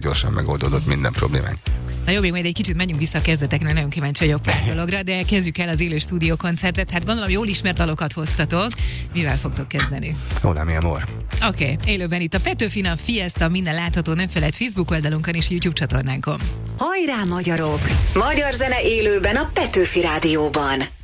gyorsan megoldódott minden problémánk. Na jó, még majd egy kicsit menjünk vissza a kezdetekre, nagyon kíváncsi vagyok pár dologra, de kezdjük el az élő stúdiókoncertet. Hát gondolom jól ismert dalokat hoztatok. Mivel fogtok kezdeni? Hola, mi amor. Oké, élőben itt a Petőfina Fiesta, minden látható, nem feled Facebook oldalunkon és YouTube csatornánkon. Hajrá magyarok! Magyar zene élőben a Petőfi Rádióban.